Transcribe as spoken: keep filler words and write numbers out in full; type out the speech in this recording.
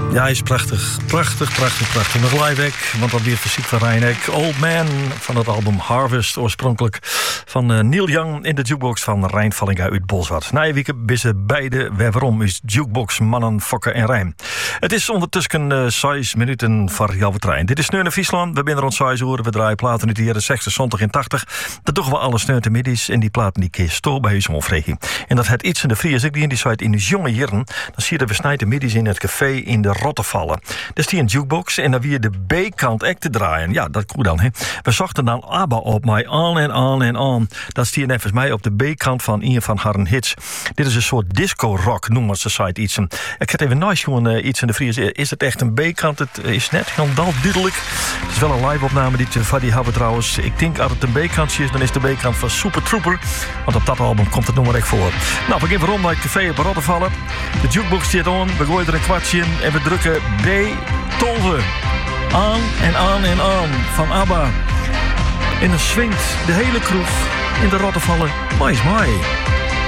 Ja, hij is prachtig. Prachtig, prachtig, prachtig. Nog live weg, want dat weer fysiek van Reinek. Old Man van het album Harvest, oorspronkelijk van uh, Neil Young in de jukebox van Rijn Vallinga uit Bolsward. Na je weekend bissen beide weer waarom is jukebox mannen, fokken en Rijn. Het is ondertussen uh, zes minuten voor jouw trein. Dit is Sneun in Friesland. We binnen rond zes uur. We draaien platen uit de jaren zestig, zeventig en tachtig. Dat doen we alle Sneun te middies en die platen die keer stoor bij zo'n omvraging. En dat het iets in de Fries, ik die in die site in de jonge jaren, dan zie je dat we snijden middies in het café in de Rottevallen. Dus die een jukebox en dan weer de B-kant echt te draaien. Ja, dat kon dan, hè. We zochten dan ABBA op mij aan en aan en aan. Dat stier nevens mij op de B-kant van een van haar hits. Dit is een soort disco-rock, noemen ze site iets. Ik had even nice gewoon uh, iets in de Fries. Is het echt een B-kant? Het is net heel duidelijk. Het is wel een live-opname die van die hebben trouwens. Ik denk als het een B-kantje is, dan is de B-kant van Super Trooper. Want op dat album komt het nummer echt voor. Nou, we gaan rond bij het café op Rottevallen. De jukebox zit on, we gooien er een kwartje in en we drukken B twaalf. Aan en aan en aan van ABBA. En dan swingt de hele kroeg in de Rottevallen. Maar is mooi.